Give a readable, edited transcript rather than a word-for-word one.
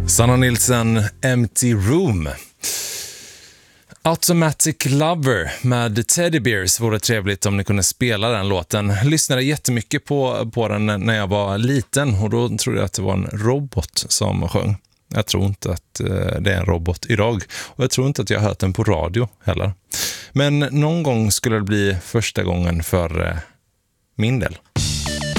Sanna Nilsson, Empty Room. Automatic Lover med Teddy Bears. Vore trevligt om ni kunde spela den låten. Lyssnade jättemycket på den när jag var liten och då trodde jag att det var en robot som sjöng. Jag tror inte att det är en robot idag och jag tror inte att jag har hört den på radio heller. Men någon gång skulle det bli första gången för min del.